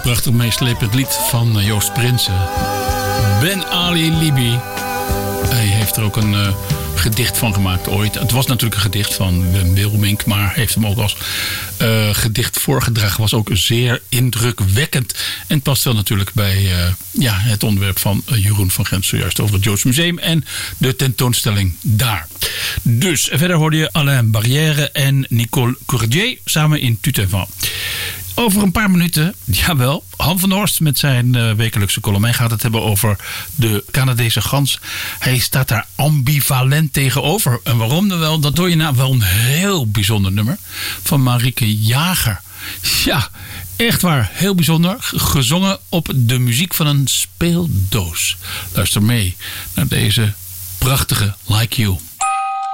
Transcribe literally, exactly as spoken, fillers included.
prachtig meeslepend lied van Joost Prinsen. Ben Ali Libi. Hij heeft er ook een uh, gedicht van gemaakt ooit. Het was natuurlijk een gedicht van Wim Wilmink, maar heeft hem ook als uh, gedicht voorgedragen. Was ook zeer indrukwekkend. En past wel natuurlijk bij uh, ja, het onderwerp van uh, Jeroen van Gent zojuist over het Joods Museum en de tentoonstelling daar. Dus verder hoorde je Alain Barrière en Nicole Courdier samen in Tu te vas. Over een paar minuten, jawel, Han van der Horst met zijn uh, wekelijkse column. Hij gaat het hebben over de Canadese gans. Hij staat daar ambivalent tegenover. En waarom dan wel? Dat hoor je nou wel een heel bijzonder nummer van Marieke Jager. Ja, echt waar, heel bijzonder. Gezongen op de muziek van een speeldoos. Luister mee naar deze prachtige Like You.